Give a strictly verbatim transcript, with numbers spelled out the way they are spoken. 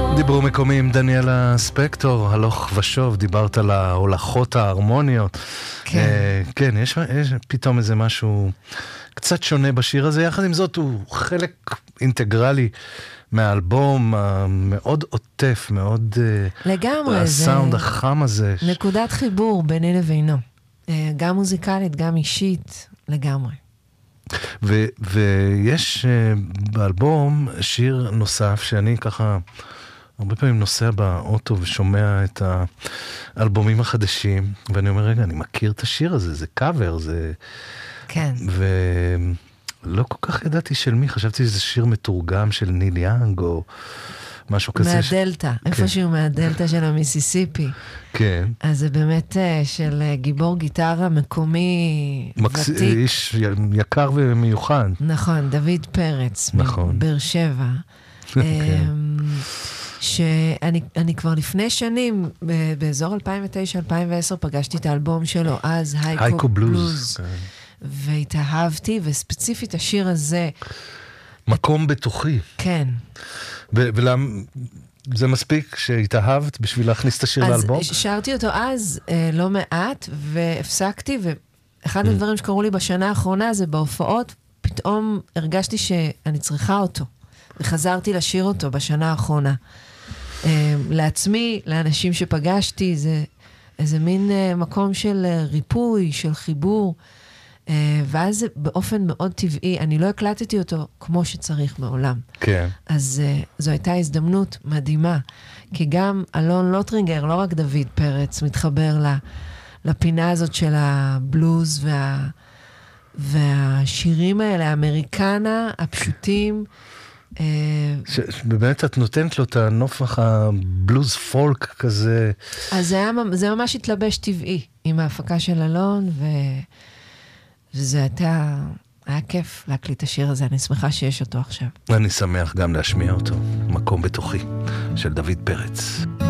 דיברו מקומיים דניאלה ספקטור, הלוך ושוב, דיברת על ההולכות ההרמוניות. כן. אה, כן, יש, יש פתאום איזה משהו קצת שונה בשיר הזה, יחד עם זאת הוא חלק אינטגרלי מהאלבום, מאוד עוטף, מאוד... לגמרי, הסאונד החם הזה. נקודת חיבור ביני לבינו. גם מוזיקלית, גם אישית, לגמרי. ו- ויש uh, באלבום שיר נוסף שאני ככה הרבה פעמים נוסע באוטו ושומע את האלבומים החדשים, ואני אומר, רגע, אני מכיר את השיר הזה, זה קאבר, זה... כן. ולא כל כך ידעתי של מי, חשבתי שזה שיר מתורגם של ניל יאנג או משהו כזה. מהדלטה, ש... איפשהו כן. מהדלטה של המיסיסיפי. כן. אז זה באמת של גיבור גיטרה מקומי מקס... ותיק. איש יקר ומיוחד. נכון, דוד פרץ. נכון. מבאר שבע. כן. שאני אני כבר לפני שנים, באזור אלפיים ותשע אלפיים ועשר, פגשתי את האלבום שלו, אז הייקו, הייקו בלוז. בלוז. כן. והתאהבתי, וספציפית השיר הזה... מקום בתוכי. כן. ו- ולמה... זה מספיק שהתאהבת בשביל להכניס את השיר לאלבום? אז שרתי אותו אז אה, לא מעט, והפסקתי, ואחד mm. הדברים שקראו לי בשנה האחרונה, זה בהופעות, פתאום הרגשתי שאני צריכה אותו, וחזרתי לשיר אותו בשנה האחרונה. אה, לעצמי, לאנשים שפגשתי, זה איזה מין אה, מקום של אה, ריפוי, של חיבור, אה, ואז זה באופן מאוד טבעי, אני לא הקלטתי אותו כמו שצריך מעולם. כן. אז uh, זו הייתה הזדמנות מדהימה, כי גם אלון לוטרינגר, לא רק דוד פרץ, מתחבר לה, לפינה הזאת של הבלוז וה, והשירים האלה, האמריקנה, הפשוטים. Uh, ש, באמת את נותנת לו את הנופח הבלוז פולק כזה. אז זה, היה, זה ממש התלבש טבעי עם ההפקה של אלון, ו, וזה הייתה... היה כיף להקליט את השיר הזה, אני שמחה שיש אותו עכשיו. אני שמח גם להשמיע אותו, מקום בתוכי, של דוד פרץ.